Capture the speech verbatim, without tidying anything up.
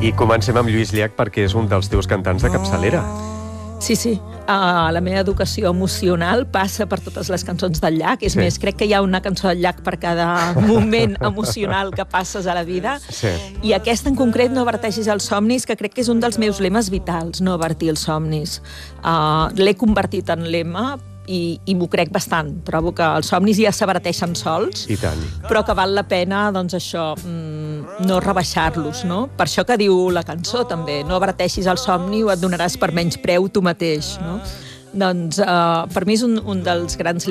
I comencem amb Lluís Llach perquè és un dels teus cantants de capçalera. Sí, sí. Uh, la meva educació emocional passa per totes les cançons del Llach. És sí. més, crec que hi ha una cançó del Llach per cada moment emocional que passes a la vida. Sí. I aquesta en concret, No averteixis els somnis, que crec que és un dels meus lemes vitals, no avertir els somnis. Uh, L'he convertit en lema i, i m'ho crec bastant. Trobo que els somnis ja s'averteixen sols, I tant. però que val la pena, doncs això, mm, no rebaixar-los, no? Per això que diu la cançó, també, no averteixis el somni o et donaràs per menys preu tu mateix, no? Doncs uh, per mi és un, un dels grans